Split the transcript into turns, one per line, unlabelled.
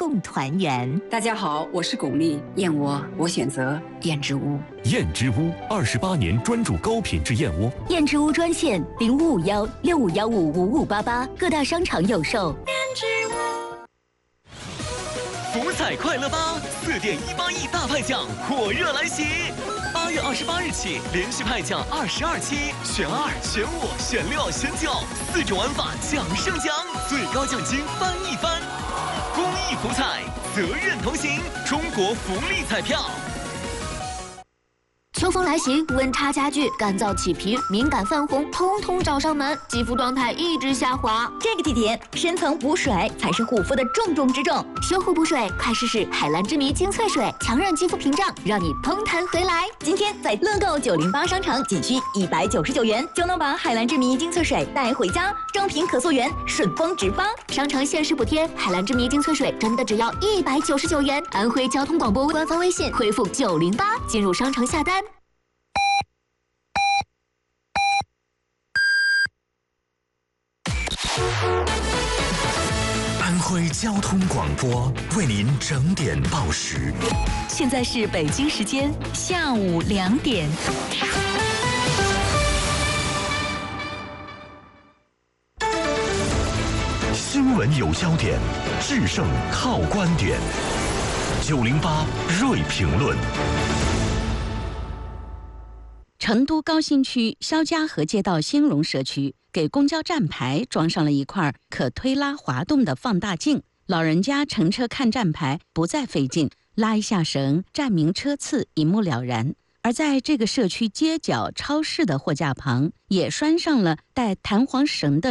共团圆。
大家好，我是巩俐，燕窝我选择燕之屋。
燕之屋28年专注高品质燕窝。
燕之屋专线0551651588，各大商场有售。燕之屋。
福彩快乐吧，4.18亿大派奖火热来袭！8月28日起，连续派奖22期，选2、选5、选6、选9，4种玩法奖胜奖，最高奖金翻一番。公益福彩，责任同行，中国福利彩票。
秋风来袭，温差加剧，干燥起皮、敏感泛红，通通找上门，肌肤状态一直下滑。
这个季节，深层补水才是护肤的重中之重。
修护补水，快试试海蓝之谜精粹水，强韧肌肤屏障，让你嘭弹回来。
今天在乐购908商场，仅需199元就能把海蓝之谜精粹水带回家，正品可溯源，顺丰直发。
商城限时补贴，海蓝之谜精粹水真的只要199元。安徽交通广播官方微信回复908进入商城下单。
安徽交通广播为您整点报时。
现在是北京时间下午2点。
新闻有焦点，制胜靠观点。908锐评论。
成都高新区肖家河街道兴隆社区给公交站牌装上了一块可推拉滑动的放大镜，老人家乘车看站牌不再费劲，拉一下绳，站名车次一目了然。而在这个社区街角超市的货架旁，也拴上了带弹簧绳的